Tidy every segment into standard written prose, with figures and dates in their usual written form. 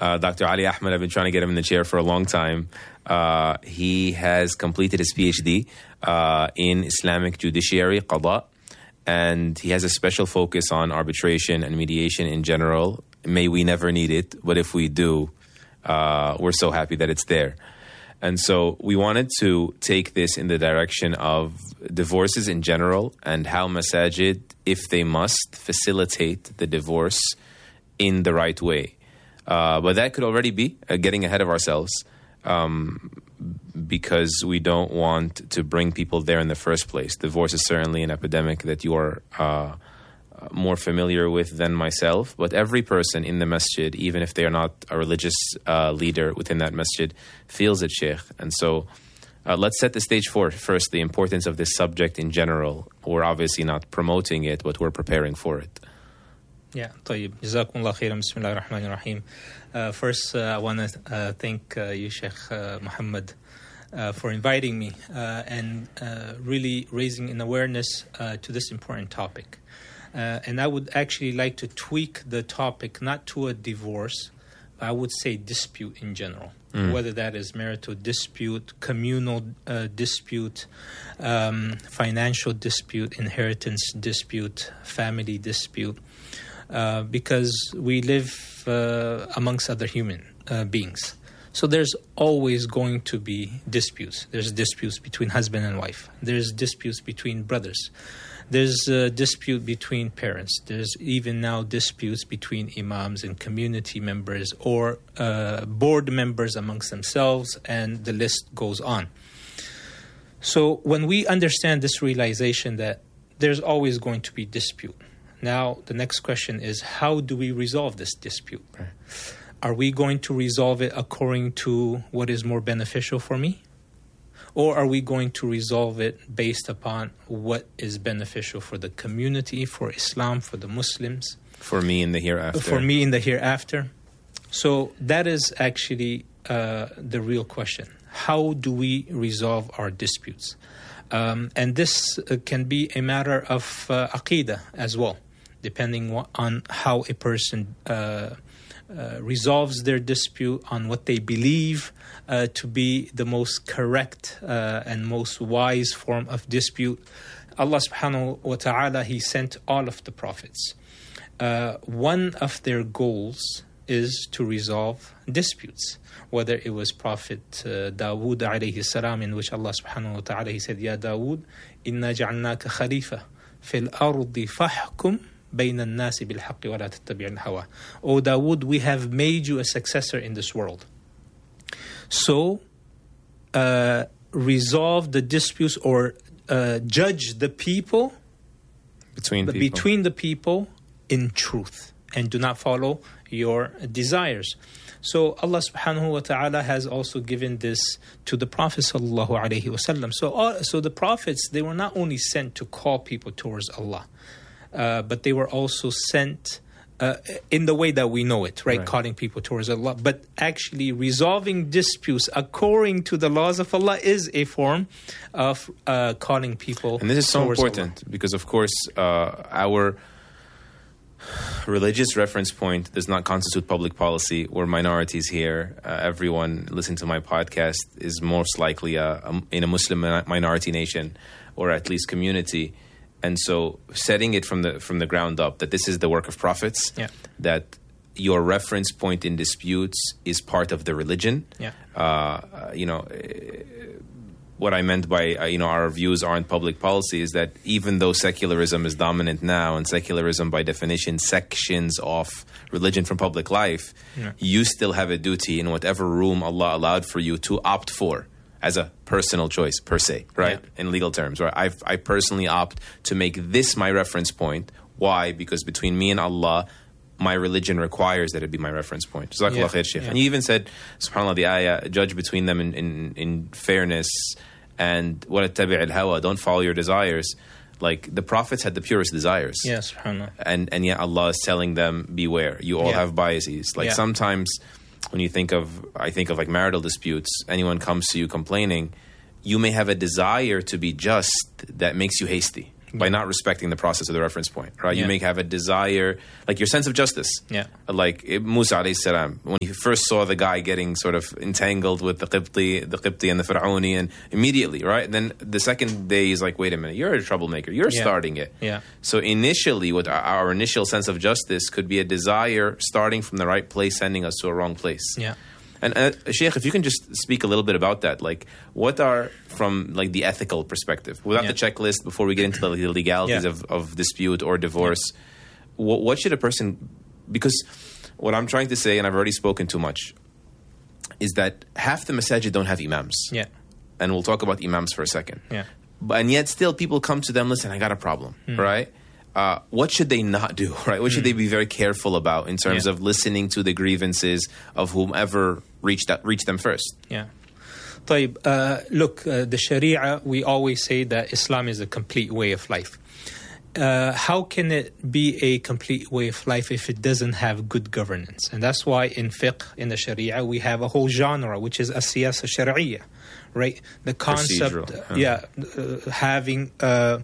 Dr. Ali Ahmed, I've been trying to get him in the chair for a long time. He has completed his PhD in Islamic judiciary, qada, and he has a special focus on arbitration and mediation in general. May we never need it, but if we do, we're so happy that it's there. And so we wanted to take this in the direction of divorces in general and how masajid, if they must, facilitate the divorce in the right way. But that could already be getting ahead of ourselves because we don't want to bring people there in the first place. Divorce is certainly an epidemic that you are more familiar with than myself. But every person in the masjid, even if they are not a religious leader within that masjid, feels it, Sheikh. And so let's set the stage for first the importance of this subject in general. We're obviously not promoting it, but we're preparing for it. Yeah, طيب. Jazakumullah khairan. Bismillahir Rahmanir Rahim. First, I want to thank you, Sheikh Muhammad, for inviting me and really raising an awareness to this important topic. And I would actually like to tweak the topic not to a divorce, but I would say dispute in general. Whether that is marital dispute, communal dispute, financial dispute, inheritance dispute, family dispute. Because we live amongst other human beings. So there's always going to be disputes. There's disputes between husband and wife. There's disputes between brothers. There's a dispute between parents. There's even now disputes between imams and community members or board members amongst themselves, and the list goes on. So when we understand this realization that there's always going to be dispute, now the next question is, how do we resolve this dispute? Right. Are we going to resolve it according to what is more beneficial for me? Or are we going to resolve it based upon what is beneficial for the community, for Islam, for the Muslims? For me in the hereafter. For me in the hereafter. So that is actually the real question. How do we resolve our disputes? And this can be a matter of aqeedah as well, depending on how a person resolves their dispute, on what they believe to be the most correct and most wise form of dispute. Allah subhanahu wa ta'ala, He sent all of the prophets. One of their goals is to resolve disputes. Whether it was Prophet Dawood alayhi salam, in which Allah subhanahu wa ta'ala, He said, Ya Dawood, inna ja'alnaka khalifa fil ardi fahkum bayna an-nasi bil haqqi wa la tattabi' al-hawa. O Dawood, we have made you a successor in this world. So, resolve the disputes or judge the people between the people in truth, and do not follow your desires. So Allah subhanahu wa ta'ala has also given this to the Prophet sallallahu alaihi wasallam. So the prophets, they were not only sent to call people towards Allah, but they were also sent in the way that we know it, right? Calling people towards Allah. But actually resolving disputes according to the laws of Allah is a form of calling people towards Allah. And this is so important because, of course, our religious reference point does not constitute public policy. We're minorities here. Everyone listening to my podcast is most likely in a Muslim minority nation, or at least community. And so setting it from the ground up that this is the work of prophets, that your reference point in disputes is part of the religion. What I meant by our views aren't public policy is that even though secularism is dominant now, and secularism by definition sections off religion from public life, you still have a duty in whatever room Allah allowed for you to opt for as a personal choice per se, right? In legal terms, right? I personally opt to make this my reference point. Why? Because between me and Allah, my religion requires that it be my reference point. Jazakallah khair, Shaykh. And you even said, subhanAllah, the ayah, judge between them in fairness, and وَلَتَّبِعِ الْهَوَى, don't follow your desires. Like, the prophets had the purest desires. Yes, subhanAllah. And yet Allah is telling them, beware, you all have biases. Like sometimes when I think of like marital disputes, anyone comes to you complaining, you may have a desire to be just that makes you hasty. by not respecting the process of the reference point, right? Yeah. You may have a desire, like your sense of justice. Yeah. Like Musa alayhi salam, when he first saw the guy getting sort of entangled with the Qibti and the Fir'auni, and immediately, right? And then the second day he's like, wait a minute, you're a troublemaker. You're starting it. Yeah. So initially, what our initial sense of justice could be a desire starting from the right place, sending us to a wrong place. Yeah. And Sheikh, if you can just speak a little bit about that, like what are, from like the ethical perspective, without the checklist, before we get into the legalities of dispute or divorce, what should a person, because what I'm trying to say, and I've already spoken too much, is that half the masajid don't have imams. Yeah. And we'll talk about imams for a second. Yeah. And yet still people come to them, listen, I got a problem, right? What should they not do, right? What should they be very careful about in terms of listening to the grievances of whomever reached them first? Yeah. طيب, look, the Sharia, we always say that Islam is a complete way of life. How can it be a complete way of life if it doesn't have good governance? And that's why in fiqh, in the Sharia, we have a whole genre, which is as-siyasa shar'iyya, right? The concept, having,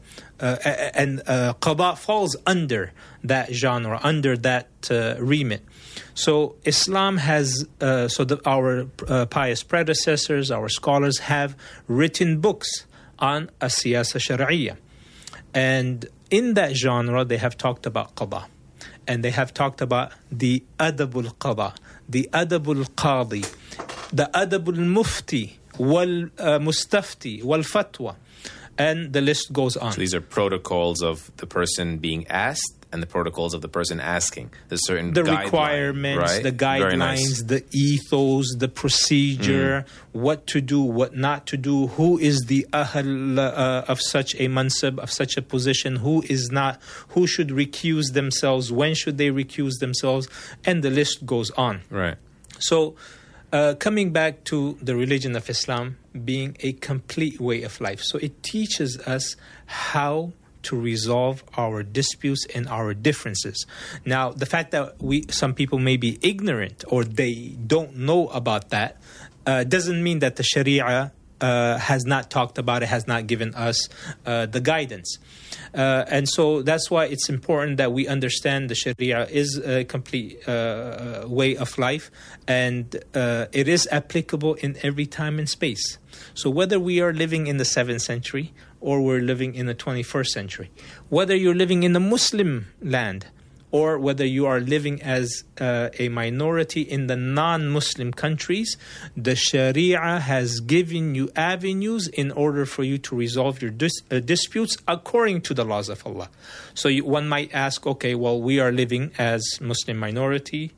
and qada falls under that genre, under that remit. So Islam has, our pious predecessors, our scholars have written books on as-siyasa shar'iyya. And in that genre, they have talked about qada. And they have talked about the adabul qada, the adabul qadi, the adabul mufti, wal mustafti, wal fatwa. And the list goes on. So these are protocols of the person being asked and the protocols of the person asking. There's certain requirements, right? The guidelines, the ethos, the procedure, what to do, what not to do, who is the ahl of such a mansab, of such a position, who is not, who should recuse themselves, when should they recuse themselves, and the list goes on. Right. So, coming back to the religion of Islam being a complete way of life. So it teaches us how to resolve our disputes and our differences. Now, the fact that some people may be ignorant or they don't know about that doesn't mean that the Sharia has not talked about it, has not given us the guidance. And so that's why it's important that we understand the Sharia is a complete way of life, and it is applicable in every time and space. So whether we are living in the 7th century or we're living in the 21st century, whether you're living in a Muslim land or whether you are living as a minority in the non-Muslim countries, the Sharia has given you avenues in order for you to resolve your disputes according to the laws of Allah. So one might ask, okay, well, we are living as Muslim minority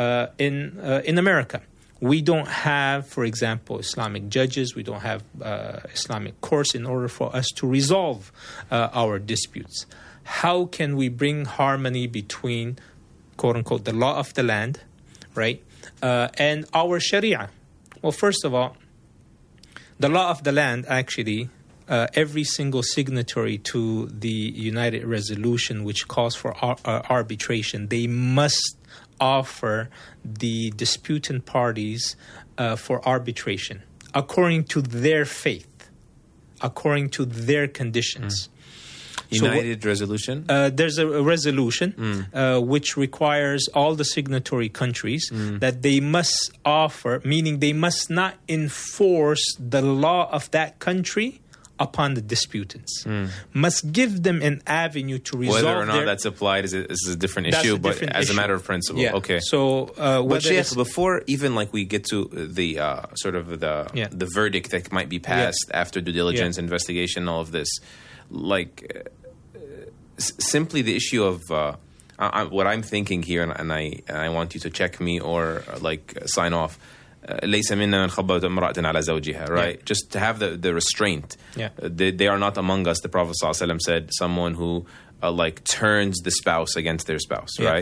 in America. We don't have, for example, Islamic judges. We don't have Islamic courts in order for us to resolve our disputes. How can we bring harmony between, quote-unquote, the law of the land, right, and our Sharia? Well, first of all, the law of the land, actually, every single signatory to the United Resolution, which calls for arbitration, they must offer the disputant parties for arbitration according to their faith, according to their conditions. United Resolution? There's a resolution which requires all the signatory countries that they must offer, meaning they must not enforce the law of that country upon the disputants. Must give them an avenue to resolve whether or not that's applied is a different issue, but as a matter of principle. Yeah. Okay. So, but Sheikh, before even like we get to the sort of the verdict that might be passed after due diligence, investigation, all of this, like simply the issue of what I'm thinking here, and I want you to check me or like sign off. ليس منا من خبّت امرأة على زوجها, right? Just to have the restraint. They are not among us. The Prophet ﷺ said, someone who like turns the spouse against their spouse, right?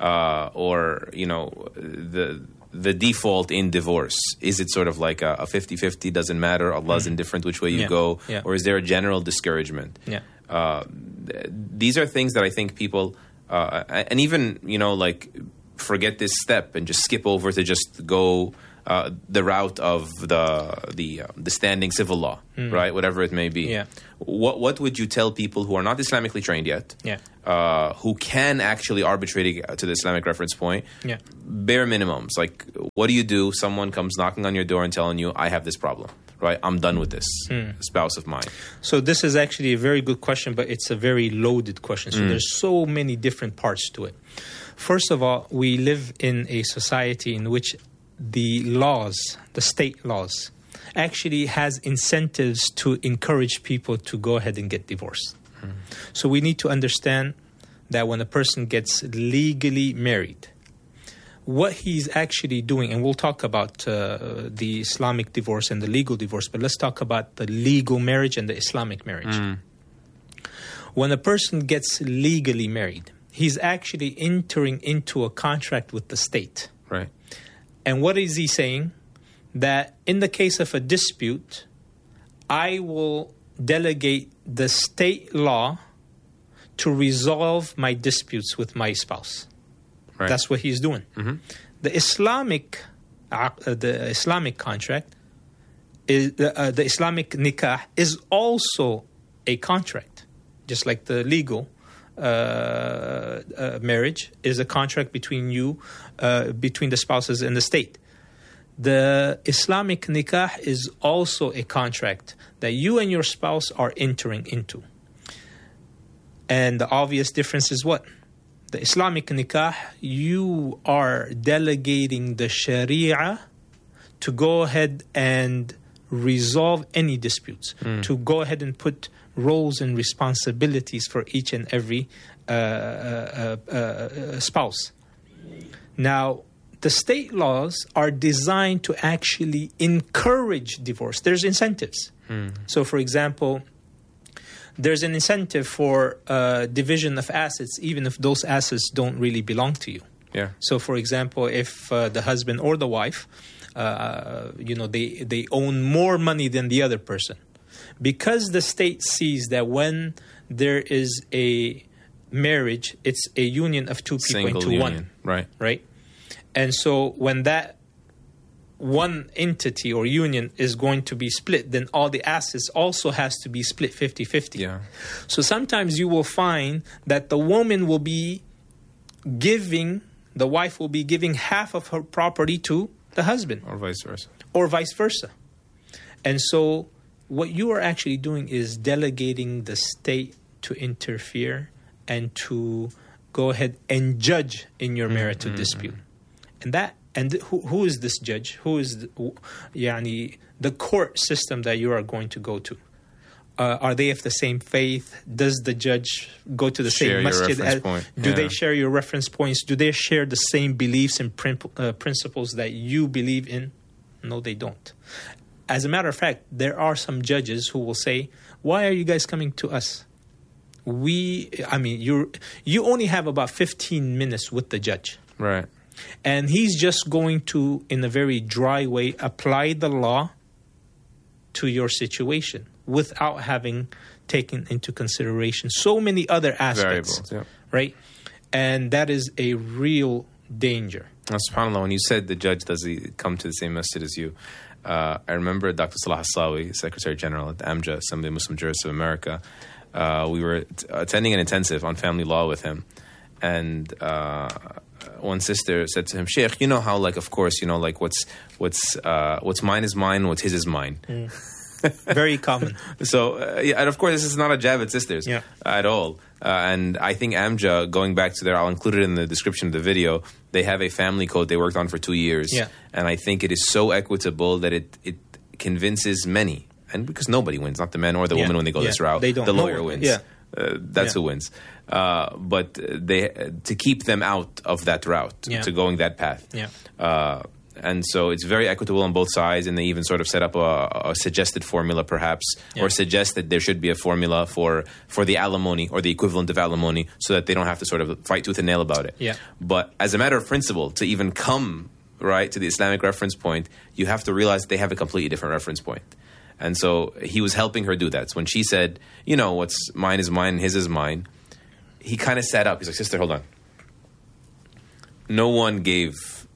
Or the default in divorce, is it sort of like a 50-50, doesn't matter, Allah's indifferent which way you go, or is there a general discouragement? These are things that I think people and even like forget this step and just skip over to just go the route of the standing civil law, right? Whatever it may be. Yeah. What would you tell people who are not Islamically trained yet, who can actually arbitrate to the Islamic reference point? Yeah. Bare minimums. Like, what do you do? Someone comes knocking on your door and telling you, I have this problem, right? I'm done with this spouse of mine. So this is actually a very good question, but it's a very loaded question. So there's so many different parts to it. First of all, we live in a society in which the laws, the state laws, actually has incentives to encourage people to go ahead and get divorced. So we need to understand that when a person gets legally married, what he's actually doing, and we'll talk about the Islamic divorce and the legal divorce, but let's talk about the legal marriage and the Islamic marriage. When a person gets legally married, he's actually entering into a contract with the state. Right. And what is he saying? That in the case of a dispute, I will delegate the state law to resolve my disputes with my spouse. Right. That's what he's doing. The Islamic contract, is the Islamic nikah is also a contract, just like the legal marriage is a contract between between the spouses and the state. The Islamic nikah is also a contract that you and your spouse are entering into. And the obvious difference is what? The Islamic nikah, you are delegating the Sharia to go ahead and resolve any disputes, to go ahead and put roles and responsibilities for each and every spouse. Now, the state laws are designed to actually encourage divorce. There's incentives. So, for example, there's an incentive for division of assets, even if those assets don't really belong to you. Yeah. So, for example, if the husband or the wife, they own more money than the other person, because the state sees that when there is a marriage, it's a union of two people Single into union. one. Right. And so when that one entity or union is going to be split, then all the assets also has to be split 50-50. Yeah. So sometimes you will find that the woman will be the wife will be giving half of her property to the husband. Or vice versa. Or vice versa. And so what you are actually doing is delegating the state to interfere and to go ahead and judge in your marital dispute. And who is this judge? Who is the court system that you are going to go to? Are they of the same faith? Does the judge go to the same masjid? Do they share your reference points? Do they share the same beliefs and principles that you believe in? No, they don't. As a matter of fact, there are some judges who will say, why are you guys coming to us? You only have about 15 minutes with the judge. Right. And he's just going to, in a very dry way, apply the law to your situation without having taken into consideration so many other aspects. Variables, right? And that is a real danger. SubhanAllah, when you said the judge, does he come to the same masjid as you? I remember Dr. Salah Hassawi, Secretary General at AMJA, Assembly of Muslim Jurists of America. We were attending an intensive on family law with him. And one sister said to him, Sheikh, you know how, of course, what's mine is mine, what's his is mine. Very common. So, and of course, this is not a jab at sisters at all. And I think AMJA, going back to I'll include it in the description of the video, they have a family code they worked on for 2 years. Yeah. And I think it is so equitable that it convinces many. And because nobody wins, not the man or the woman when they go this route. They don't. The lawyer wins. Yeah. That's who wins. But to keep them out of that route, to going that path. Yeah. And so it's very equitable on both sides, and they even sort of set up a suggested formula, perhaps, or suggest that there should be a formula for the alimony or the equivalent of alimony, so that they don't have to sort of fight tooth and nail about it. Yeah. But as a matter of principle, to even come to the Islamic reference point, you have to realize that they have a completely different reference point. And so he was helping her do that. So when she said, what's mine is mine, his is mine, he kind of sat up. He's like, sister, hold on. No one gave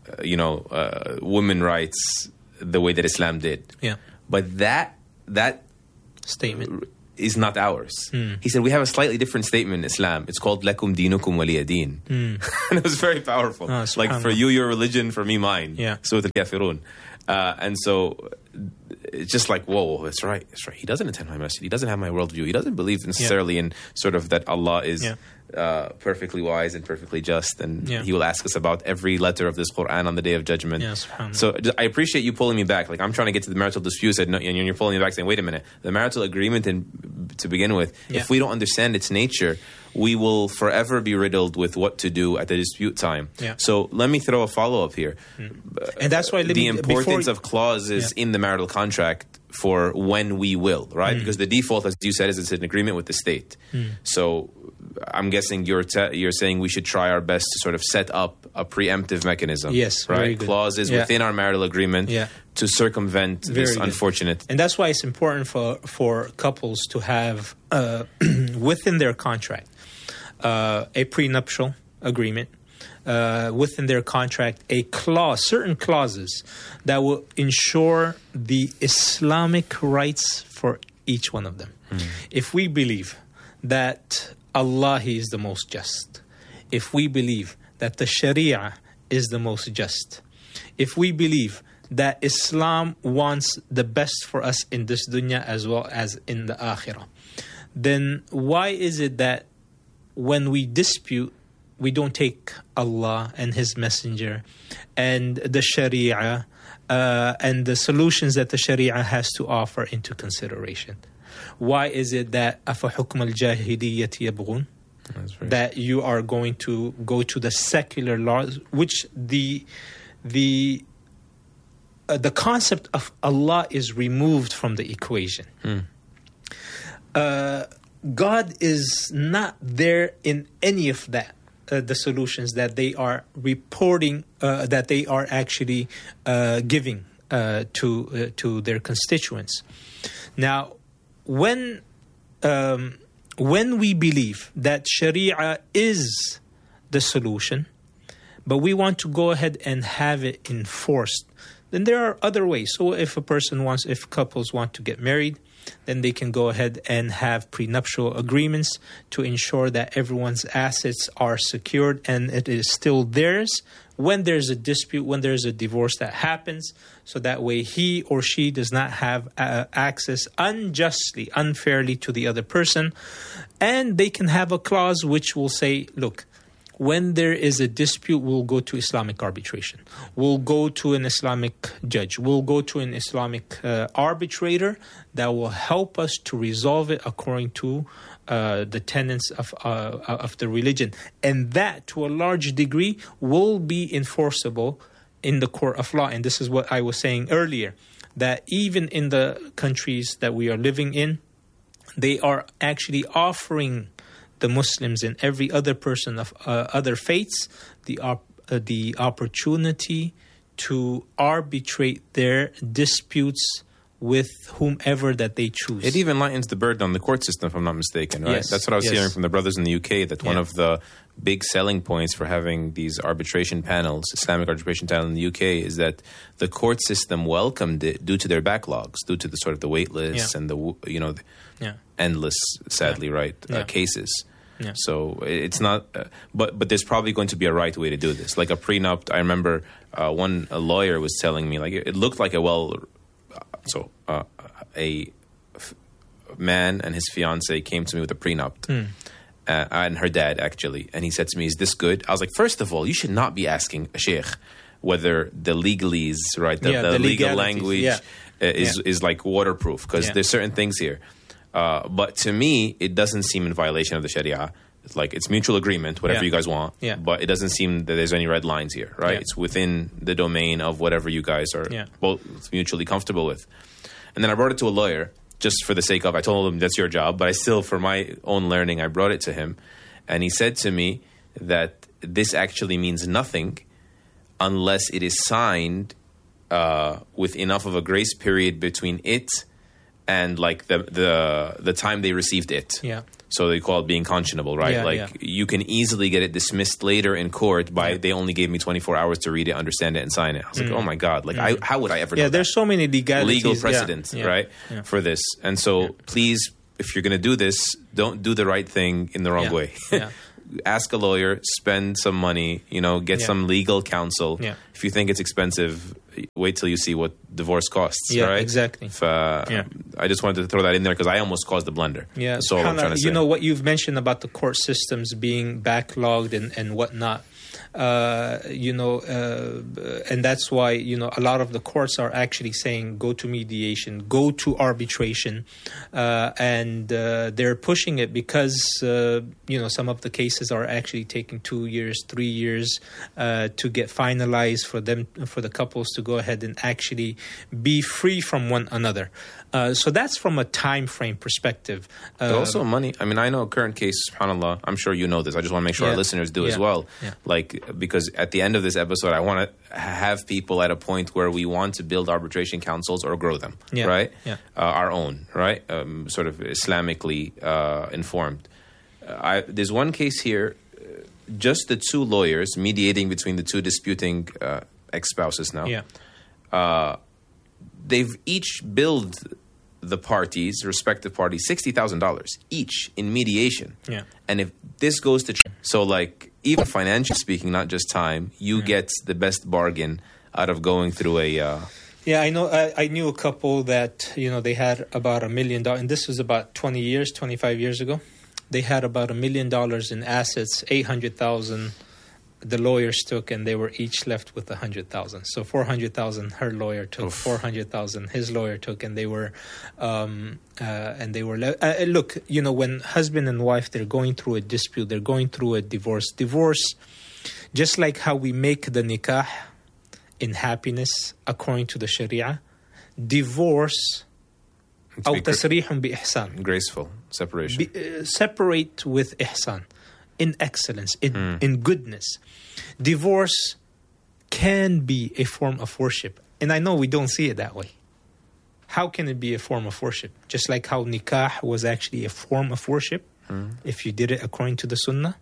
women rights the way that Islam did. Yeah. But that statement is not ours. He said, we have a slightly different statement in Islam. It's called Lakum Dinukum Waliya Din. And it was very powerful. Like, for you, your religion, for me, mine. Yeah. Surah Al-Kafirun. And so it's just like, whoa, that's right. He doesn't attend my masjid. He doesn't have my worldview. He doesn't believe necessarily in sort of that Allah is perfectly wise and perfectly just, and He will ask us about every letter of this Quran on the Day of Judgment. So I appreciate you pulling me back. Like, I'm trying to get to the marital dispute, and you're pulling me back saying, wait a minute, the marital agreement to begin with, if we don't understand its nature, we will forever be riddled with what to do at the dispute time. So let me throw a follow-up here. And that's why the importance of clauses in the marital contract for when we will, right? Because the default, as you said, is it's an agreement with the state. So I'm guessing you're saying we should try our best to sort of set up a preemptive mechanism. Yes, right? very good. Clauses within our marital agreement to circumvent this unfortunate. And that's why it's important for couples to have within their contract a prenuptial agreement. Within their contract, certain clauses that will ensure the Islamic rights for each one of them. If we believe that Allah is the most just, if we believe that the Sharia is the most just, if we believe that Islam wants the best for us in this dunya as well as in the akhirah, then why is it that when we dispute, we don't take Allah and His Messenger and the Sharia and the solutions that the Sharia has to offer into consideration? Why is it that أَفَحُكْمَ الْجَاهِلِيَّةِ يَبْغُونَ? That you are going to go to the secular laws, which the concept of Allah is removed from the equation. God is not there in any of that. The solutions that they are reporting, that they are actually giving to their constituents. Now, when we believe that Sharia is the solution, but we want to go ahead and have it enforced, then there are other ways. So if couples want to get married, then they can go ahead and have prenuptial agreements to ensure that everyone's assets are secured and it is still theirs when there's a dispute, when there's a divorce that happens, so that way he or she does not have access unjustly, unfairly to the other person. And they can have a clause which will say, look, when there is a dispute, we'll go to Islamic arbitration. We'll go to an Islamic judge. We'll go to an Islamic arbitrator that will help us to resolve it according to the tenets of the religion. And that, to a large degree, will be enforceable in the court of law. And this is what I was saying earlier, that even in the countries that we are living in, they are actually offering the Muslims and every other person of other faiths the opportunity to arbitrate their disputes with whomever that they choose. It even lightens the burden on the court system, if I'm not mistaken, right? Yes. That's what I was hearing from the brothers in the UK, that one of the big selling points for having these arbitration panels, Islamic arbitration panel in the UK, is that the court system welcomed it due to their backlogs, due to the sort of the wait lists and the endless, sadly, cases. Yeah. So it's not, but there's probably going to be a right way to do this. Like a prenup, I remember a lawyer was telling me, like it looked like a man and his fiance came to me with a prenup, and her dad actually, and he said to me, "Is this good?" I was like, first of all, you should not be asking a sheikh whether the legalese, right, the legal language is like waterproof, because there's certain things here. But to me, it doesn't seem in violation of the Sharia. It's like it's mutual agreement, whatever you guys want. Yeah. But it doesn't seem that there's any red lines here, right? Yeah. It's within the domain of whatever you guys are both mutually comfortable with. And then I brought it to a lawyer just for the sake of, I told him that's your job, but I still, for my own learning, I brought it to him. And he said to me that this actually means nothing unless it is signed with enough of a grace period between it and like the time they received it. Yeah. So they call it being conscionable, right? Yeah, you can easily get it dismissed later in court by they only gave me 24 hours to read it, understand it, and sign it. I was like, oh my God, like how would I ever know that? There's so many legalities. Legal precedent, right, for this. And so please, if you're going to do this, don't do the right thing in the wrong way. Ask a lawyer, spend some money, get some legal counsel. If you think it's expensive, wait till you see what divorce costs, right? Exactly. I just wanted to throw that in there because I almost caused the blunder. Yeah, that's all I'm trying to say. What you've mentioned about the court systems being backlogged and whatnot. And that's why, a lot of the courts are actually saying go to mediation, go to arbitration, and they're pushing it because, some of the cases are actually taking 2 years, 3 years to get finalized for the couples to go ahead and actually be free from one another. So that's from a time frame perspective. But also money. I mean, I know a current case, subhanAllah, I'm sure you know this. I just want to make sure our listeners do as well. Because at the end of this episode, I want to have people at a point where we want to build arbitration councils or grow them, right? Our own, right? Sort of Islamically informed. There's one case here, just the two lawyers mediating between the two disputing ex-spouses now. They've each billed the parties, respective parties, $60,000 each in mediation. And if this goes to so like even financially speaking, not just time, you get the best bargain out of going through a. I know. I knew a couple that they had about $1 million, and this was about 25 years ago. They had about $1 million in assets, 800,000. The lawyers took, and they were each left with 100,000. So 400,000 her lawyer took, 400,000 his lawyer took, and they were, look, when husband and wife, they're going through a dispute, they're going through a divorce. Divorce, just like how we make the nikah in happiness according to the Sharia, divorce, أو تسريح بإحسان, graceful separation, separate with ihsan. In excellence, in goodness. Divorce can be a form of worship. And I know we don't see it that way. How can it be a form of worship? Just like how nikah was actually a form of worship, if you did it according to the sunnah.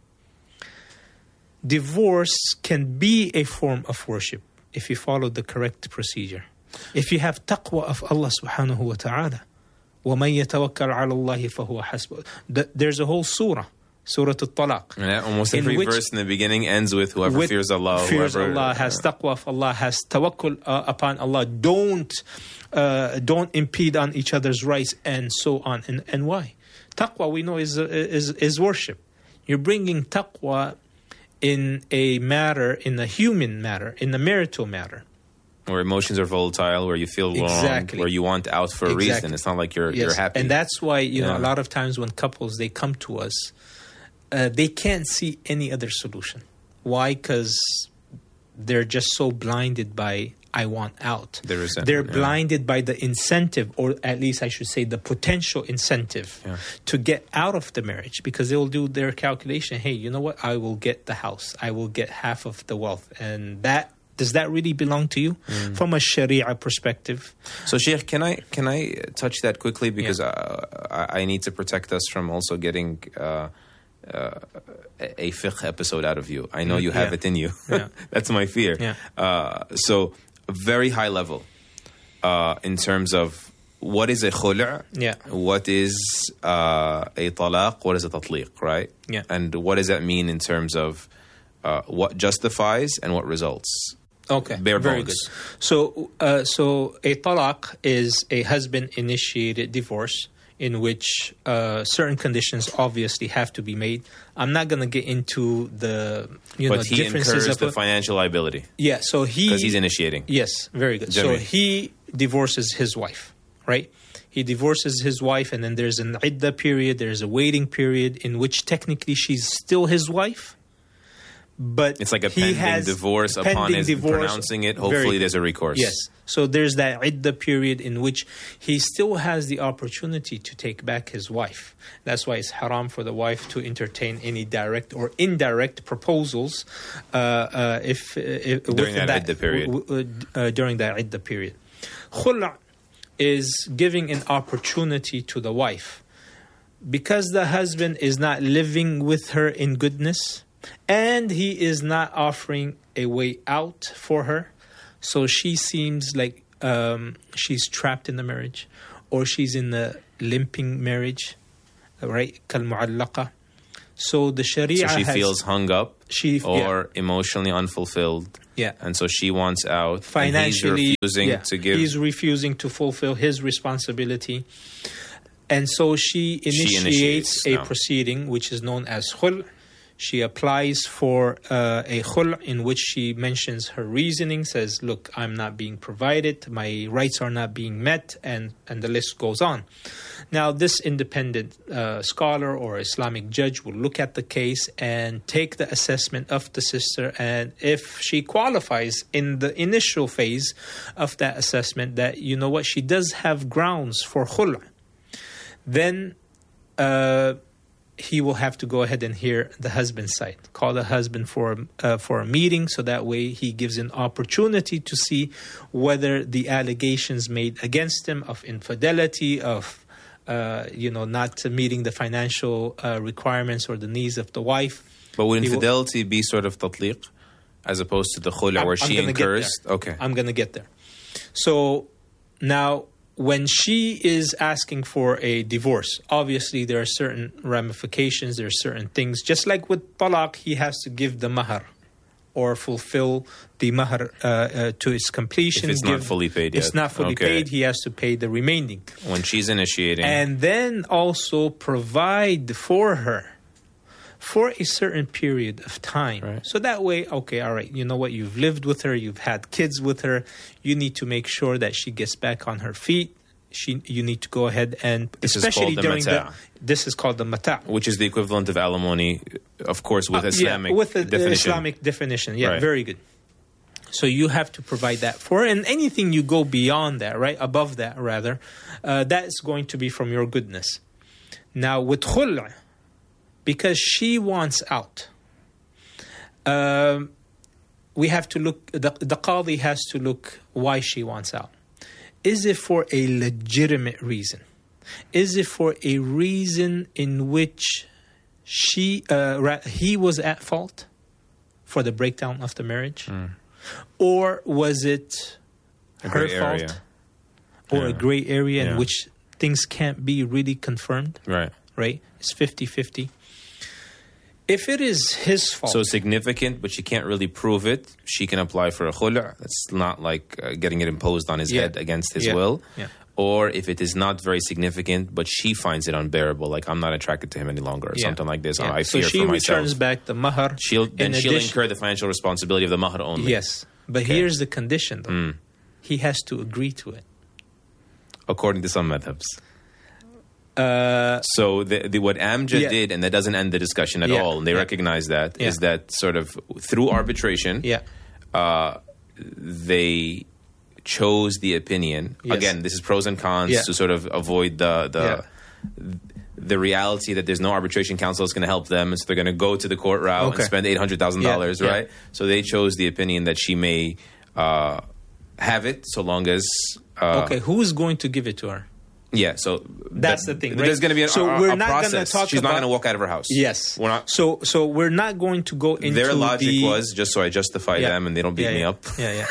Divorce can be a form of worship if you follow the correct procedure. If you have taqwa of Allah subhanahu wa ta'ala. وَمَن يَتَوَكَّلْ عَلَى اللَّهِ فَهُوَ حَسْبُهُ. There's a whole surah. Surah Al-Talaq. Almost every verse in the beginning ends with whoever fears Allah. Fears Allah, has taqwa of Allah, has tawakkul upon Allah. Don't impede on each other's rights, and so on. And why? Taqwa, we know, is worship. You're bringing taqwa in a matter, in a human matter, in a marital matter. Where emotions are volatile, where you feel wrong, where you want out for a reason. It's not like you're happy. And that's why, a lot of times when couples, they come to us, they can't see any other solution. Why? Because they're just so blinded by I want out. They're blinded by the incentive, or at least I should say the potential incentive to get out of the marriage, because they will do their calculation. Hey, you know what? I will get the house. I will get half of the wealth. And does that really belong to you from a Sharia perspective? So, Sheikh, can I touch that quickly, because I need to protect us from also getting a fiqh episode out of you. I know you have it in you. That's my fear. So, very high level in terms of what is a khul', what is a talaq, what is a tatliq, right? And what does that mean in terms of what justifies and what results? Okay, bare very bones. Good. So a talaq is a husband-initiated divorce in which certain conditions obviously have to be made. I'm not going to get into the but he differences incurs the financial liability. Yeah, so because he's initiating. Yes, very good. So he divorces his wife, right? He divorces his wife, and then there's an iddah period, there's a waiting period in which technically she's still his wife. But it's like a pending divorce upon his pronouncing it. Hopefully there's a recourse. Yes. So there's that iddah period in which he still has the opportunity to take back his wife. That's why it's haram for the wife to entertain any direct or indirect proposals during that iddah period. During that iddah period. Khul' is giving an opportunity to the wife. Because the husband is not living with her in goodness, and he is not offering a way out for her, so she seems like she's trapped in the marriage, or she's in a limping marriage, right? كالمعلقة. So the Sharia so she feels hung up or emotionally unfulfilled. Yeah. And so she wants out. Financially, he's refusing to fulfill his responsibility. And so she initiates a proceeding which is known as khul'. She applies for a khul' in which she mentions her reasoning, says, look, I'm not being provided, my rights are not being met, and the list goes on. Now, this independent scholar or Islamic judge will look at the case and take the assessment of the sister, and if she qualifies in the initial phase of that assessment that, you know what, she does have grounds for khul', then he will have to go ahead and hear the husband's side. Call the husband for a meeting, so that way he gives an opportunity to see whether the allegations made against him of infidelity, of not meeting the financial requirements or the needs of the wife. But would infidelity be sort of tatliq as opposed to the khul' where she incurs? Okay, I'm going to get there. So now, when she is asking for a divorce, obviously there are certain ramifications, there are certain things. Just like with talaq, he has to give the mahar or fulfill the mahar to its completion. If it's not fully paid yet. It's not fully paid, he has to pay the remaining. When she's initiating. And then also provide for her for a certain period of time. Right. So that way, okay, all right, you know what, you've lived with her, you've had kids with her, you need to make sure that she gets back on her feet. You need to go ahead and, especially during this is called the mata'. Which is the equivalent of alimony, of course, with Islamic with the definition. Islamic definition. Yeah, right. Very good. So you have to provide that for, and anything you go beyond that, right, above that rather, that is going to be from your goodness. Now with khul', because she wants out, we have to look, the qadi has to look why she wants out. Is it for a legitimate reason? Is it for a reason in which he was at fault for the breakdown of the marriage? Or was it her fault? Or a gray area in which things can't be really confirmed? Right? It's 50-50. If it is his fault... So significant, but she can't really prove it, she can apply for a khul'. It's not like getting it imposed on his head against his will. Yeah. Or if it is not very significant, but she finds it unbearable, like I'm not attracted to him any longer, or something like this. I fear for myself. So she returns back the mahar. She'll incur the financial responsibility of the mahar only. Yes. But here's the condition, though. He has to agree to it. According to some madhabs. So what Amjad did, and that doesn't end the discussion at all, and they recognize that, is that sort of through arbitration, they chose the opinion. Again, this is pros and cons to sort of avoid the reality that there's no arbitration counsel that's going to help them, and so they're going to go to the court route and spend $800,000, right? So they chose the opinion that she may have it so long as... who's going to give it to her? Yeah, so that's the thing, right? There's going to be a process. She's not going to walk out of her house. Yes. We're not. So we're not going to go into their logic was, just so I justify them and they don't beat me up.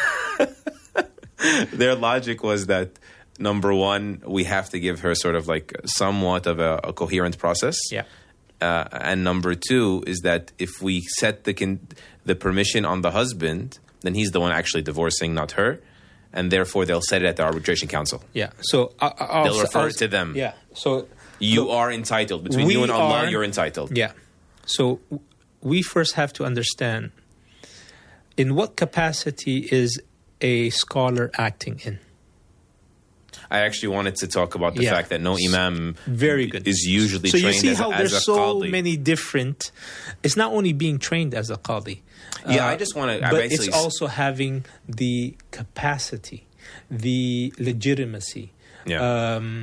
Their logic was that, number one, we have to give her sort of like somewhat of a coherent process. Yeah. And number two is that if we set the permission on the husband, then he's the one actually divorcing, not her. And therefore, they'll set it at the arbitration council. Yeah. So they'll refer it to them. Yeah. So you are entitled. Between you and Allah, you're entitled. Yeah. So we first have to understand in what capacity is a scholar acting in. I actually wanted to talk about the fact that no imam Very good. is usually so trained you see as how a there's so qadi. many different... It's not only being trained as a qadi. I just want to... But it's also having the capacity, the legitimacy,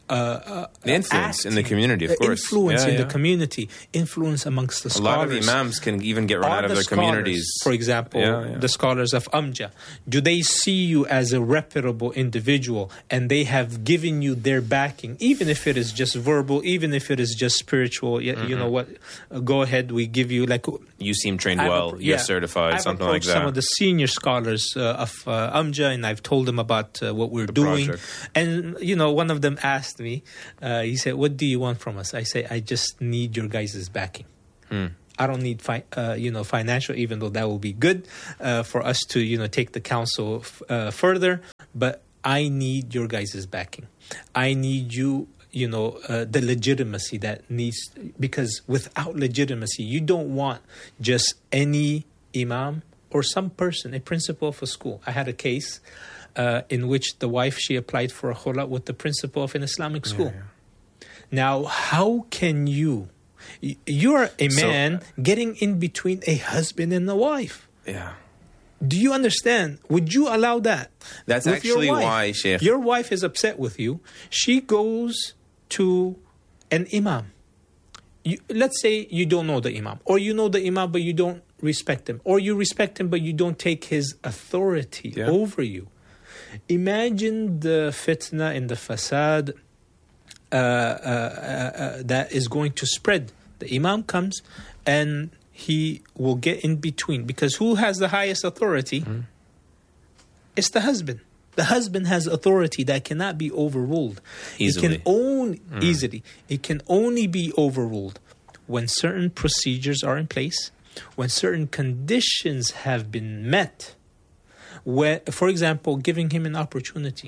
the influence in the community, of course. Influence in the community, influence amongst the scholars. A lot of imams can even get run out of their communities. For example, the scholars of Amja, do they see you as a reputable individual and they have given you their backing, even if it is just verbal, even if it is just spiritual? You know what? Go ahead, we give you like... You seem trained well, you're certified, something like that. I've approached some of the senior scholars of Amja, and I've told them about what we're doing. Project. And, one of them asked me, he said, what do you want from us? I say, I just need your guys' backing. I don't need financial, even though that will be good for us to take the council further. But I need your guys' backing. I need you, the legitimacy that needs, because without legitimacy, you don't want just any imam or some person, a principal of a school. I had a case in which the wife, she applied for a khula with the principal of an Islamic school. Now, how can you are a man getting in between a husband and a wife. Yeah. Do you understand? Would you allow that? That's actually why, Sheikh. Your wife is upset with you. She goes to an imam. Let's say you don't know the imam, or you know the imam but you don't respect him, or you respect him but you don't take his authority over you. Imagine the fitna and the fasad that is going to spread. The imam comes and he will get in between, because who has the highest authority? It's the husband. The husband has authority that cannot be overruled. Easily. It can only be overruled when certain procedures are in place, when certain conditions have been met. For example, giving him an opportunity.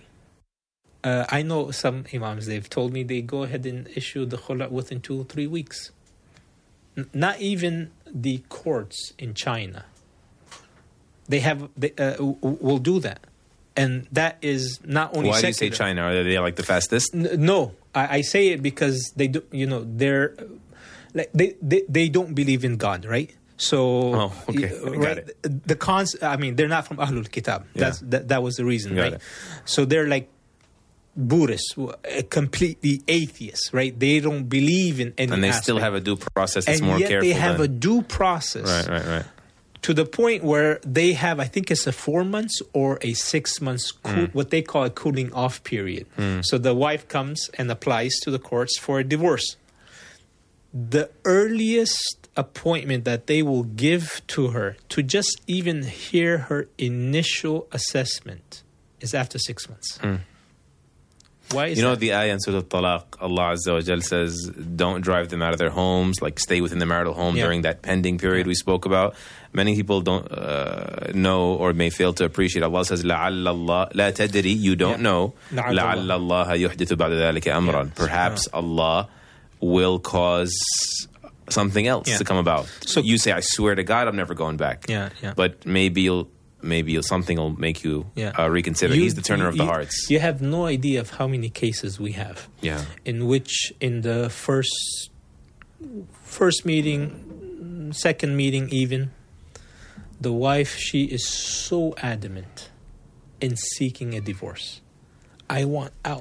I know some imams, they've told me they go ahead and issue the khula within 2-3 weeks. Not even the courts in China. They will do that. And that is not only Why do you say China? Are they like the fastest? No, I say it because they do. They're like they don't believe in God, right? So, Got it. They're not from Ahlul Kitab. Yeah. That was the reason, right? It. So they're like Buddhists, completely atheists, right? They don't believe in any. And they aspect. still have a due process that's more careful. And yet they have a due process. Right. To the point where they have, I think it's a 4 months or a 6 months, what they call a cooling off period. So the wife comes and applies to the courts for a divorce. The earliest appointment that they will give to her to just even hear her initial assessment is after 6 months. Why is that? The ayah in Surah Al-Talaq, Allah Azza wa Jal says, don't drive them out of their homes, like stay within the marital home during that pending period we spoke about. Many people don't know or may fail to appreciate. Allah says, لَعَلَّ اللَّهَ لَا تَدْرِي, you don't know. لَعَلَّ اللَّهَ يُحْدِثُ بَعْدَ ذَلِكَ أَمْرًا. Perhaps Allah will cause something else to come about. So you say, I swear to God, I'm never going back. But maybe something will make you reconsider. He's the turner of the hearts. You have no idea of how many cases we have. In which, in the first meeting, second meeting even, the wife, she is so adamant in seeking a divorce. I want out.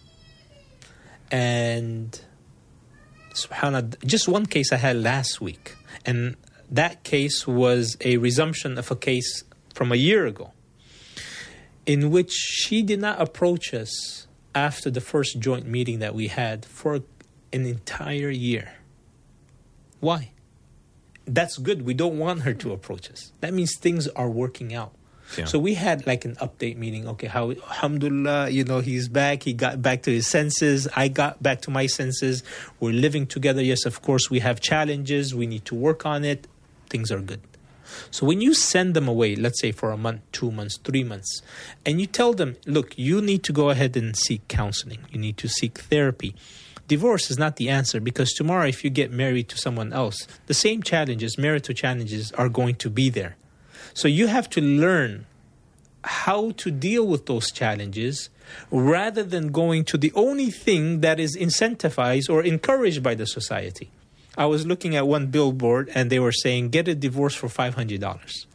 And subhanAllah, just one case I had last week. And that case was a resumption of a case from a year ago, in which she did not approach us after the first joint meeting that we had for an entire year. Why? That's good. We don't want her to approach us. That means things are working out. So we had like an update meeting. Okay, how, alhamdulillah, he's back. He got back to his senses. I got back to my senses. We're living together. Yes, of course, we have challenges. We need to work on it. Things are good. So when you send them away, let's say for a month, 2 months, 3 months, and you tell them, look, you need to go ahead and seek counseling. You need to seek therapy. Divorce is not the answer, because tomorrow if you get married to someone else, the same challenges, marital challenges, are going to be there. So you have to learn how to deal with those challenges rather than going to the only thing that is incentivized or encouraged by the society. I was looking at one billboard and they were saying, get a divorce for $500.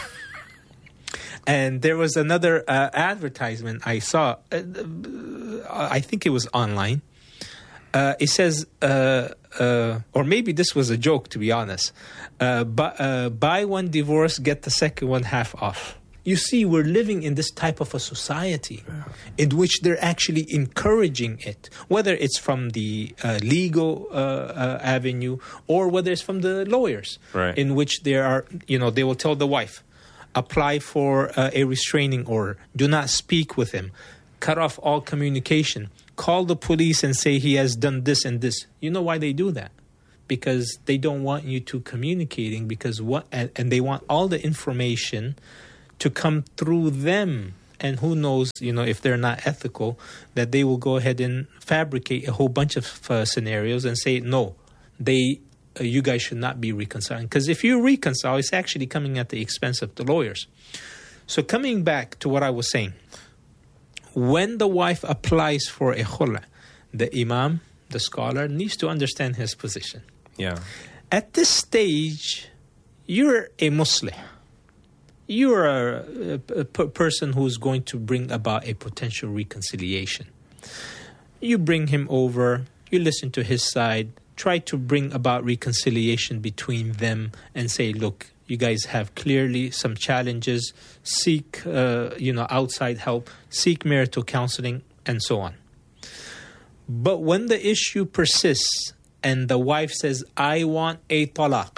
And there was another advertisement I saw. I think it was online. It says, or maybe this was a joke, to be honest. Buy one divorce, get the second one half off. You see, we're living in this type of a society in which they're actually encouraging it, whether it's from the legal avenue or whether it's from the lawyers, in which there are, they will tell the wife, apply for a restraining order, do not speak with him, cut off all communication, call the police and say he has done this and this. You know why they do that? Because they don't want you to communicating, and they want all the information to come through them. And who knows, if they're not ethical, that they will go ahead and fabricate a whole bunch of scenarios and say, no, you guys should not be reconciling. Because if you reconcile, it's actually coming at the expense of the lawyers. So coming back to what I was saying, when the wife applies for a khula, the imam, the scholar, needs to understand his position. Yeah. At this stage, you're a Muslim. You're a person who's going to bring about a potential reconciliation. You bring him over, you listen to his side, try to bring about reconciliation between them and say, look, you guys have clearly some challenges, seek outside help, seek marital counseling, and so on. But when the issue persists and the wife says, I want a talaq,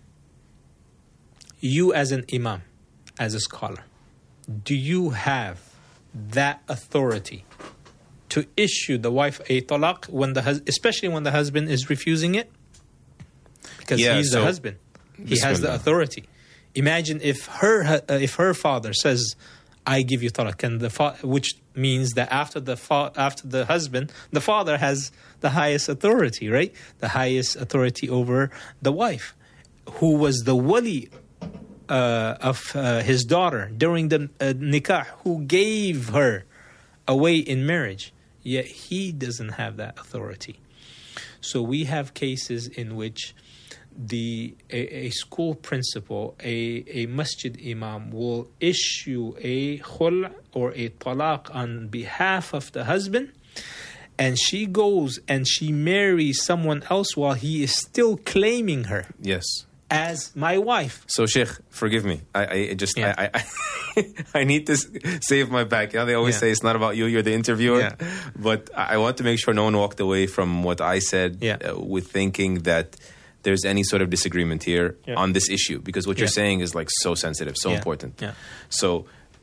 you as an imam, as a scholar, do you have that authority to issue the wife a talaq, especially when the husband is refusing it? Because he's the husband. He has the authority. Imagine if her father says, I give you talaq, and which means that after the husband, the father has the highest authority, right? The highest authority over the wife, who was the wali of his daughter during the nikah, who gave her away in marriage, yet he doesn't have that authority. So we have cases in which a school principal, a masjid imam will issue a khul or a talaq on behalf of the husband, and she goes and she marries someone else while he is still claiming her. Yes. As my wife. So, Sheikh, forgive me. I need to save my back. They always say it's not about you, you're the interviewer. Yeah. But I want to make sure no one walked away from what I said with thinking that there's any sort of disagreement here on this issue. Because what you're saying is like so sensitive, so important. Yeah. So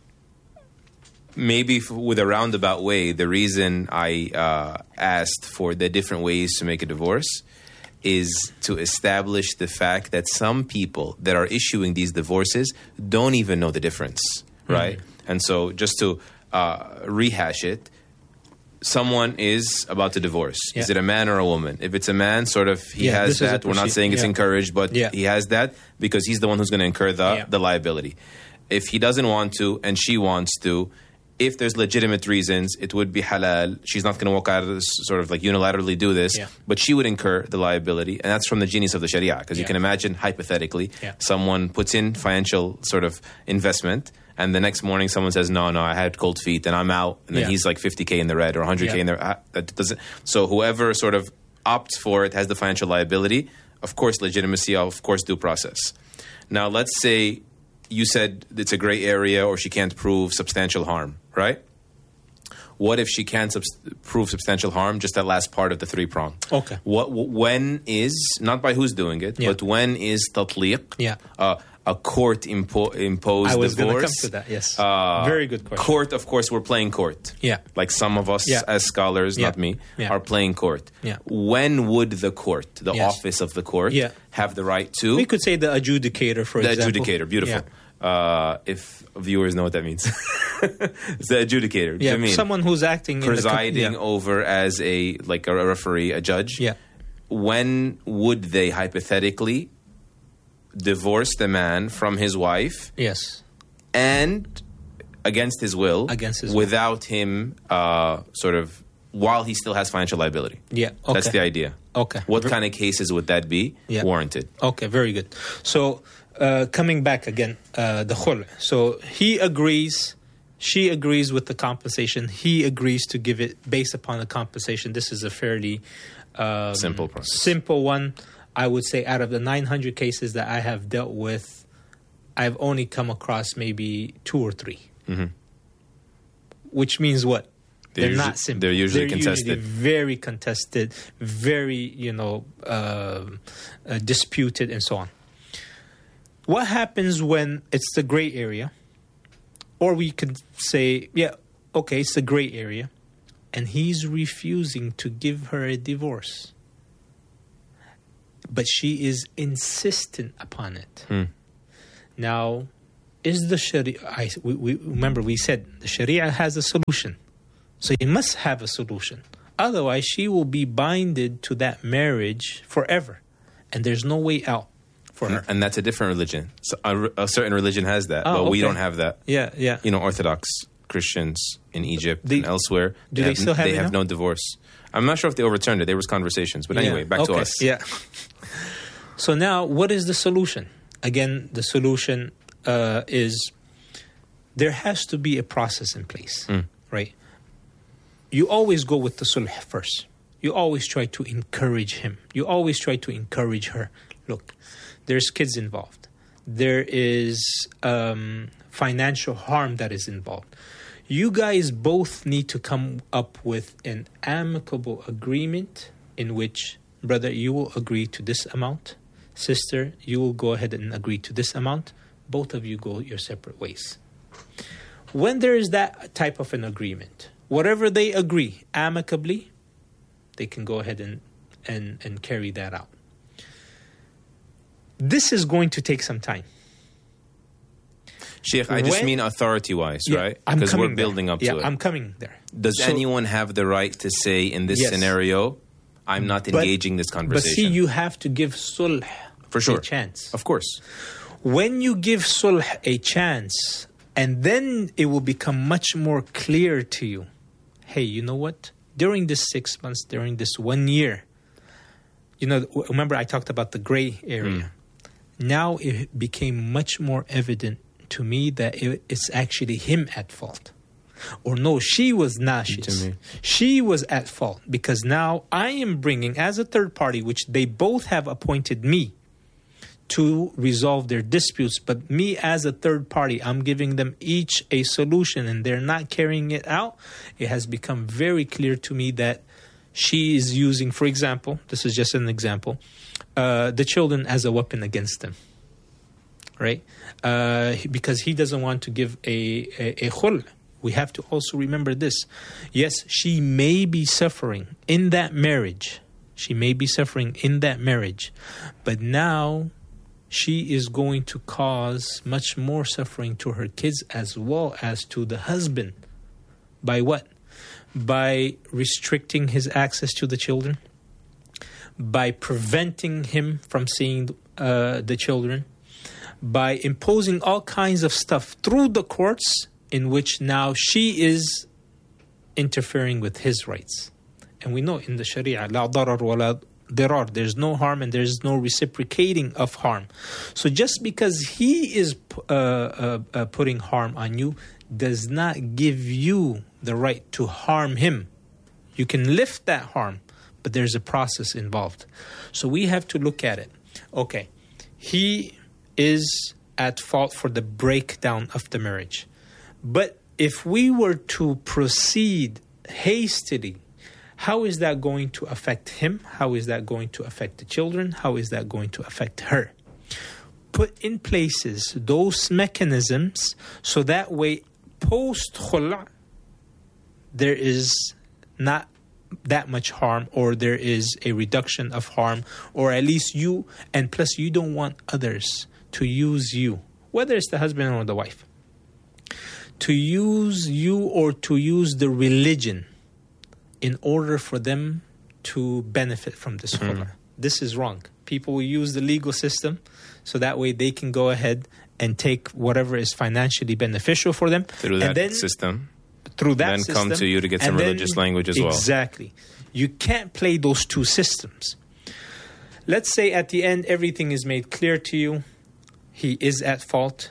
maybe with a roundabout way, the reason I asked for the different ways to make a divorce is to establish the fact that some people that are issuing these divorces don't even know the difference, right? Mm-hmm. And so just to rehash it, someone is about to divorce. Yeah. Is it a man or a woman? If it's a man, sort of, he has that. We're not saying it's encouraged, but he has that because he's the one who's going to incur the liability. If he doesn't want to and she wants to, if there's legitimate reasons, it would be halal. She's not going to walk out of this, sort of like unilaterally do this, but she would incur the liability. And that's from the genius of the Sharia. Because you can imagine, hypothetically, someone puts in financial sort of investment, and the next morning someone says, no, I had cold feet and I'm out. And then he's like 50K in the red or 100K in the red. So whoever sort of opts for it has the financial liability. Of course, legitimacy, of course, due process. Now, let's say you said it's a gray area or she can't prove substantial harm, right? What if she can't prove substantial harm? Just that last part of the three-prong. Okay. When is, not by who's doing it, but when is tatliq, a court imposed divorce? I was going to come to that, yes. Very good question. Court, of course, we're playing court. Yeah. Like some of us as scholars, not me, are playing court. Yeah. When would the court, the office of the court, have the right to? We could say the adjudicator, for example. The adjudicator, beautiful. Yeah. If viewers know what that means. It's the adjudicator. Yeah, someone who's acting presiding over as a referee, a judge. Yeah. When would they hypothetically divorce the man from his wife? Yes. And against his will. Without him sort of, while he still has financial liability. Yeah. Okay. That's the idea. Okay. What kind of cases would that be warranted? Okay, very good. So coming back again, the khul. So he agrees She agrees with the compensation. He agrees to give it based upon the compensation. This is a fairly simple process. Simple one. I would say out of the 900 cases that I have dealt with, I've only come across maybe 2 or 3. Mm-hmm. Which means what? They're not simple. They're usually contested. Usually very contested, very, disputed and so on. What happens when it's the gray area? Or we could say, it's the gray area. And he's refusing to give her a divorce. But she is insistent upon it. Now, is the Sharia... remember, we said the Sharia has a solution. So you must have a solution. Otherwise, she will be binded to that marriage forever. And there's no way out for her. And that's a different religion. So a certain religion has that, but we don't have that. Yeah. Orthodox Christians in Egypt and elsewhere, they still have it? They have no divorce. I'm not sure if they overturned it. There was conversations. But anyway, back to us. Yeah. So now, what is the solution? Again, the solution is there has to be a process in place, right? You always go with the sulh first. You always try to encourage him. You always try to encourage her. Look, there's kids involved. There is financial harm that is involved. You guys both need to come up with an amicable agreement in which, brother, you will agree to this amount. Sister, you will go ahead and agree to this amount. Both of you go your separate ways. When there is that type of an agreement, whatever they agree amicably, they can go ahead and carry that out. This is going to take some time. Sheikh, I just mean authority-wise, right? Because we're building up to it. Yeah, I'm coming there. Does anyone have the right to say, in this scenario, I'm not engaging this conversation? But see, you have to give sulh a chance. Of course. When you give sulh a chance, and then it will become much more clear to you, hey, you know what? During this 6 months, during this 1 year, remember I talked about the gray area. Now it became much more evident to me that it's actually him at fault. Or no, she was nashis. She was at fault because now I am bringing, as a third party, which they both have appointed me to resolve their disputes, but me as a third party, I'm giving them each a solution and they're not carrying it out. It has become very clear to me that she is using, for example, this is just an example, the children as a weapon against them, right? Because he doesn't want to give a khul. We have to also remember this. Yes, she may be suffering in that marriage. But now she is going to cause much more suffering to her kids as well as to the husband. By what? By restricting his access to the children, by preventing him from seeing the children, by imposing all kinds of stuff through the courts in which now she is interfering with his rights. And we know in the Sharia, la darar wa la dirar, there's no harm and there's no reciprocating of harm. So just because he is putting harm on you does not give you the right to harm him. You can lift that harm, but there's a process involved. So we have to look at it. Okay, he is at fault for the breakdown of the marriage. But if we were to proceed hastily, how is that going to affect him? How is that going to affect the children? How is that going to affect her? Put in places those mechanisms so that way post-khula there is not that much harm, or there is a reduction of harm, or at least you, and plus you don't want others to use you, whether it's the husband or the wife, to use you or to use the religion in order for them to benefit from this khula. This is wrong. People will use the legal system so that way they can go ahead and take whatever is financially beneficial for them. Through that system. Through that then system. Come to you to get some religious language as well. Exactly. You can't play those two systems. Let's say at the end everything is made clear to you. He is at fault.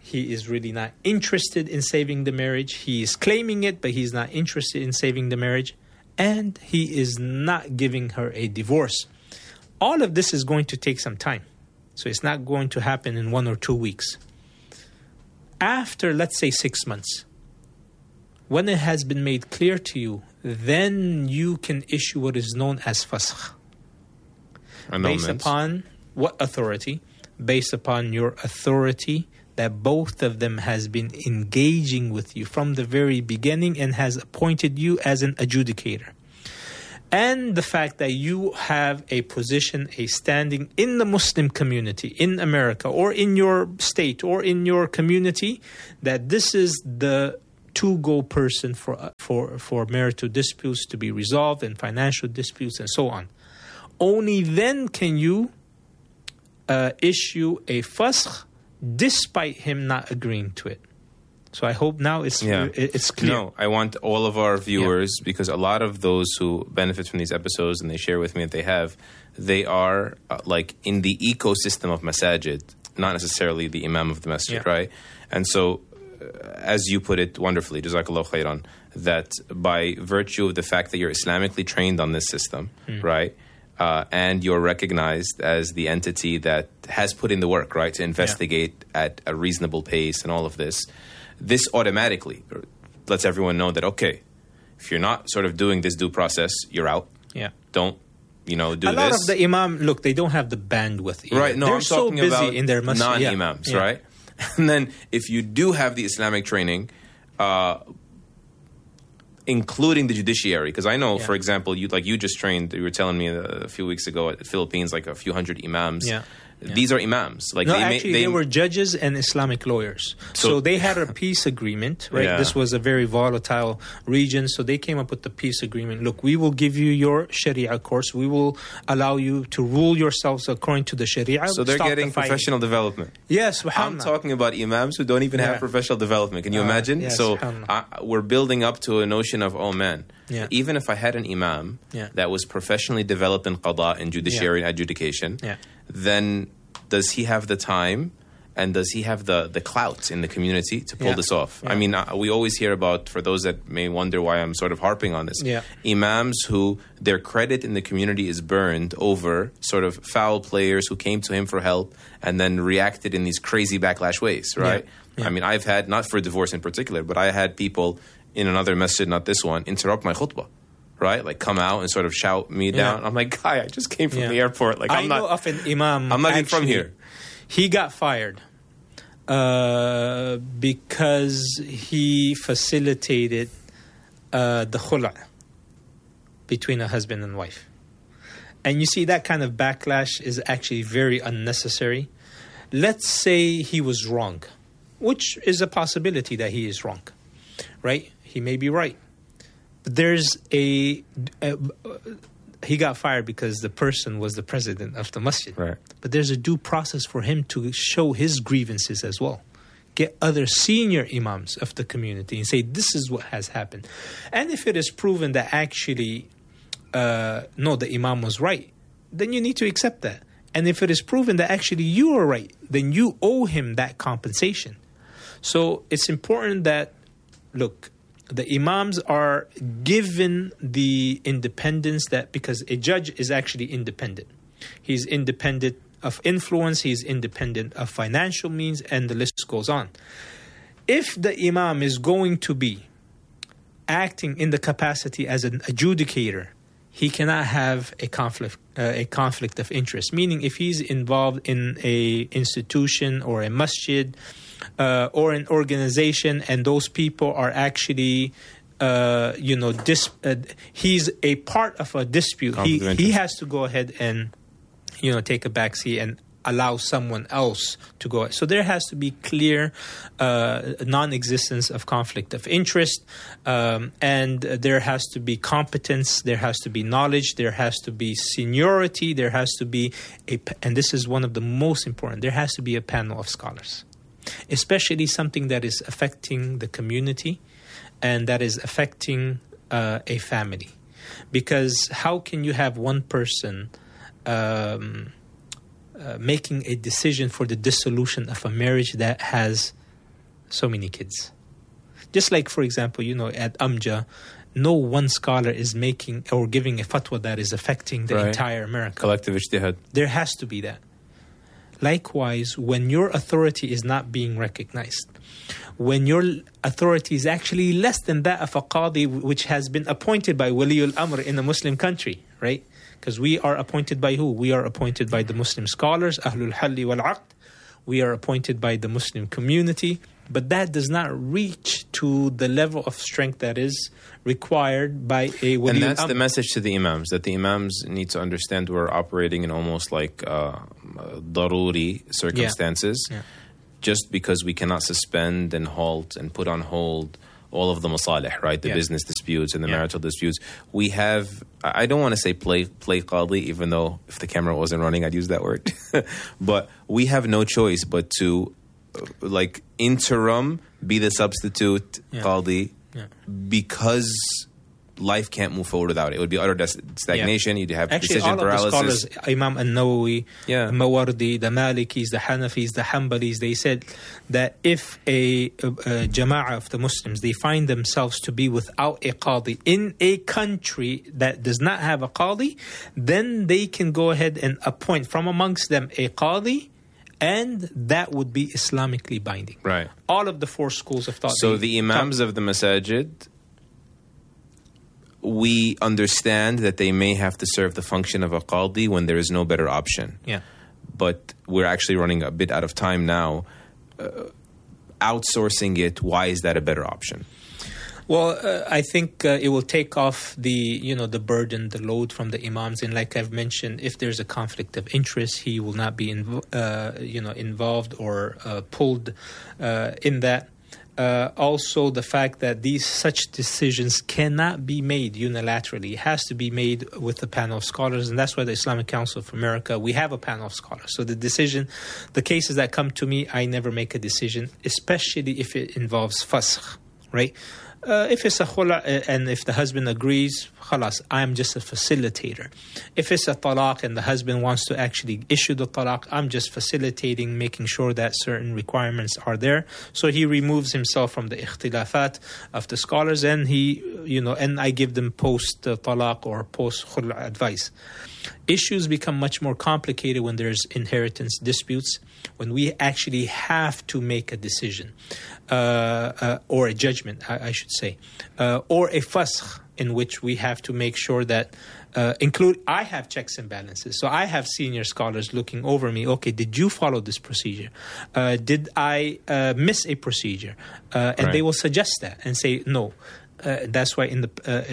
He is really not interested in saving the marriage. He is claiming it, but he's not interested in saving the marriage. And he is not giving her a divorce. All of this is going to take some time. So it's not going to happen in 1 or 2 weeks. After, let's say, 6 months, when it has been made clear to you, then you can issue what is known as fasakh. Based upon what authority? Based upon your authority that both of them has been engaging with you from the very beginning and has appointed you as an adjudicator. And the fact that you have a position, a standing in the Muslim community, in America, or in your state, or in your community, that this is the to-go person for marital disputes to be resolved and financial disputes and so on. Only then can you issue a fasakh despite him not agreeing to it. So I hope now it's clear. No, I want all of our viewers, because a lot of those who benefit from these episodes and they share with me that they are like in the ecosystem of masajid, not necessarily the imam of the masjid, right? And so, as you put it wonderfully, Jazakallah khairan, that by virtue of the fact that you're Islamically trained on this system, right? And you're recognized as the entity that has put in the work, right, to investigate at a reasonable pace and all of this. This automatically lets everyone know that, okay, if you're not sort of doing this due process, you're out. Yeah. Don't, do this. A lot of the imam, look, they don't have the bandwidth either. Right, no, they're I'm so talking busy about in their masjid. non-imams, right? And then if you do have the Islamic training, including the judiciary, because I know, for example, you just trained, you were telling me a few weeks ago at the Philippines, like a few hundred imams. Yeah. These are imams. Like they were judges and Islamic lawyers. So they had a peace agreement, right? This was a very volatile region. So they came up with the peace agreement. Look, we will give you your Sharia course. We will allow you to rule yourselves according to the Sharia. So they're getting professional development. Yes, I'm talking about imams who don't even have professional development. Can you imagine? Yes, so we're building up to a notion of, oh man, even if I had an imam that was professionally developed in qada and judiciary and adjudication, then does he have the time and does he have the clout in the community to pull this off? I mean, we always hear about, for those that may wonder why I'm sort of harping on this, imams who their credit in the community is burned over sort of foul players who came to him for help and then reacted in these crazy backlash ways, right? I mean, I've had, not for divorce in particular, but I had people in another masjid, not this one, interrupt my khutbah. Right, like come out and sort of shout me down. I'm like, guy, I just came from the airport. Like, I know of an imam. I'm not even from here. He got fired because he facilitated the khula between a husband and wife. And you see, that kind of backlash is actually very unnecessary. Let's say he was wrong, which is a possibility that he is wrong, right? He may be right. There's he got fired because the person was the president of the masjid. Right. But there's a due process for him to show his grievances as well. Get other senior imams of the community and say, this is what has happened. And if it is proven that actually, no, the imam was right, then you need to accept that. And if it is proven that actually you are right, then you owe him that compensation. So it's important that, look, the imams are given the independence that, because a judge is actually independent. He's independent of influence, he's independent of financial means, and the list goes on. If the imam is going to be acting in the capacity as an adjudicator, he cannot have a conflict of interest. Meaning, if he's involved in a institution or a masjid, or an organization, and those people are actually, he's a part of a dispute. He has to go ahead and, take a backseat and allow someone else to go. So there has to be clear non-existence of conflict of interest, and there has to be competence, there has to be knowledge, there has to be seniority, there has to be and this is one of the most important, there has to be a panel of scholars. Especially something that is affecting the community and that is affecting a family. Because how can you have one person making a decision for the dissolution of a marriage that has so many kids. Just like, for example, at Amja, no one scholar is making or giving a fatwa that is affecting the entire America. Collective ijtihad. There has to be that. Likewise, when your authority is not being recognized, when your authority is actually less than that of a qadi, which has been appointed by Waliul Amr in a Muslim country, right? Because we are appointed by who? We are appointed by the Muslim scholars, Ahlul Halli wal Aqd. We are appointed by the Muslim community. But that does not reach to the level of strength that is required by a Waliul Amr. And that's the message to the imams, that the imams need to understand we're operating in almost like daruri circumstances. Yeah. Just because we cannot suspend and halt and put on hold all of the masalih, right? The business disputes and the marital disputes. We have, I don't want to say play qadi, even though if the camera wasn't running, I'd use that word. But we have no choice but to, like, interim be the substitute qadi because life can't move forward without it. It would be utter stagnation. You'd have decision paralysis. All of the scholars, Imam al-Nawawi, Mawardi, the Malikis, the Hanafis, the Hanbalis, they said that if a jama'ah of the Muslims, they find themselves to be without a qadi in a country that does not have a qadi, then they can go ahead and appoint from amongst them a qadi, and that would be Islamically binding. Right. All of the four schools of thought. So the imams of the masajid, we understand that they may have to serve the function of a qadi when there is no better option. Yeah. But we're actually running a bit out of time now. Outsourcing it, why is that a better option? Well, I think it will take off the burden, the load from the imams. And like I've mentioned, if there's a conflict of interest, he will not be involved or pulled in that. Also, the fact that such decisions cannot be made unilaterally. It has to be made with a panel of scholars, and that's why the Islamic Council of America, we have a panel of scholars. So the cases that come to me, I never make a decision, especially if it involves fasakh, right? If it's a khula and if the husband agrees, khalas, I'm just a facilitator. If it's a talaq and the husband wants to actually issue the talaq, I'm just facilitating, making sure that certain requirements are there. So he removes himself from the ikhtilafat of the scholars, and and I give them post talaq or post khula advice. Issues become much more complicated when there's inheritance disputes, when we actually have to make a decision or a judgment, I should say, or a fasakh in which we have to make sure that I have checks and balances. So I have senior scholars looking over me. Okay, did you follow this procedure? Did I miss a procedure? And they will suggest that and say no. That's why in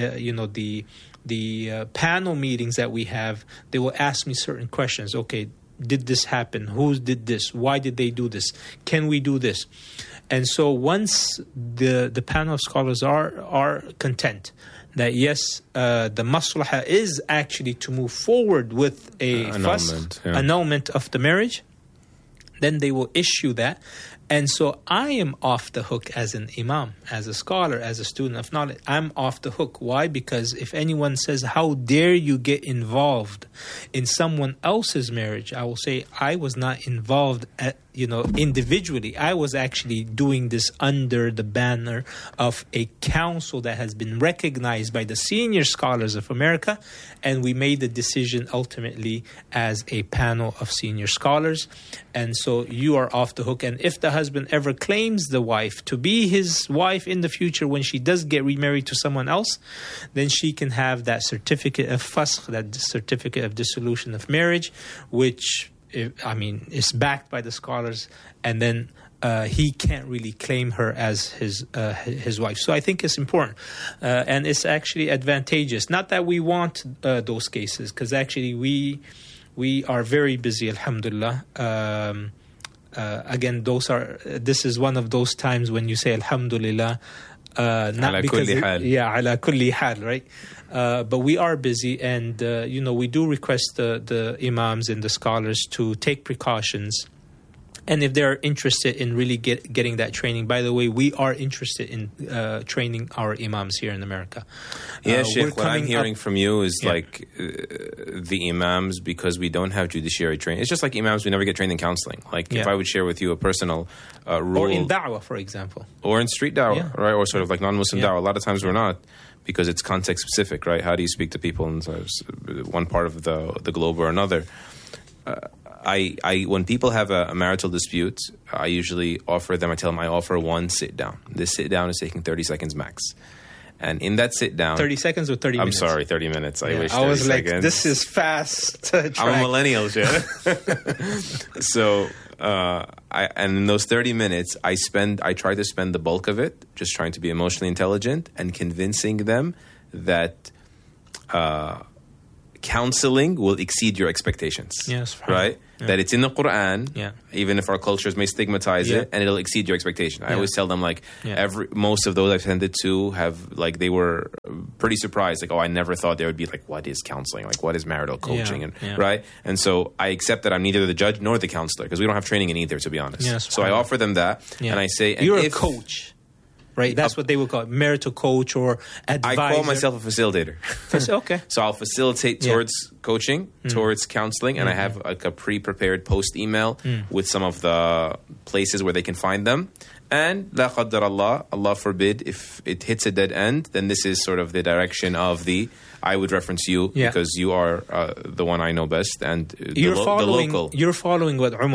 the panel meetings that we have, they will ask me certain questions. Okay, did this happen? Who did this? Why did they do this? Can we do this? And so once the panel of scholars are content that yes, the maslahah is actually to move forward with a annulment of the marriage, then they will issue that. And so I am off the hook as an imam, as a scholar, as a student of knowledge. I'm off the hook. Why? Because if anyone says, how dare you get involved in someone else's marriage, I will say, I was not involved individually. I was actually doing this under the banner of a council that has been recognized by the senior scholars of America, and we made the decision ultimately as a panel of senior scholars. And so you are off the hook. And if the husband ever claims the wife to be his wife in the future when she does get remarried to someone else, then she can have that certificate of fasakh, that certificate of dissolution of marriage, which is backed by the scholars, and then he can't really claim her as his wife. So I think it's important, and it's actually advantageous. Not that we want those cases, because actually we are very busy, alhamdulillah. Again, this is one of those times when you say alhamdulillah, not because ala kulli hal, right? But we are busy, and we do request the imams and the scholars to take precautions And if they're interested in really getting that training, by the way, we are interested in training our imams here in America. Yeah, Sheikh, what I'm hearing from you is like the imams, because we don't have judiciary training. It's just like imams, we never get trained in counseling. Like if I would share with you a personal rule. Or in da'wah, for example. Or in street da'wah, right? Or sort of like non-Muslim da'wah. A lot of times we're not, because it's context specific, right? How do you speak to people in one part of the globe or another? When people have a marital dispute, I usually offer them, I tell them I offer one sit down. This sit down is taking 30 seconds max. And in that sit down... 30 seconds or 30 minutes? I'm sorry, 30 minutes. I wish 30 I was seconds. Like, this is fast. I'm a millennial, yeah. So, and in those 30 minutes, I try to spend the bulk of it just trying to be emotionally intelligent and convincing them that counseling will exceed your expectations. Yes, right? Yeah. That it's in the Quran, even if our cultures may stigmatize it, and it'll exceed your expectation. I always tell them, like, most of those I've tended to have, like, they were pretty surprised. Like, oh, I never thought they would be like, what is counseling? Like, what is marital coaching? Right? And so I accept that I'm neither the judge nor the counselor, because we don't have training in either, to be honest. Yes, so I offer them that, and I say... You're a coach. Right, that's what they would call it, marital coach or advisor. I call myself a facilitator. Okay. So I'll facilitate towards coaching, towards counseling, and I have like a pre-prepared post email with some of the places where they can find them. And la qaddar Allah, Allah forbid, if it hits a dead end, then this is sort of the direction of I would reference you because you are the one I know best and the local. You're following what Umar